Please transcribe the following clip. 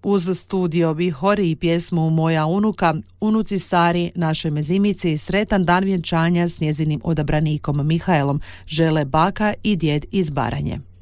Uz studio Vihori i pjesmu Moja unuka, unuci Sari, našoj mezimici, sretan dan vjenčanja s njezinim odabranikom Mihaelom žele baka i djed iz Baranje.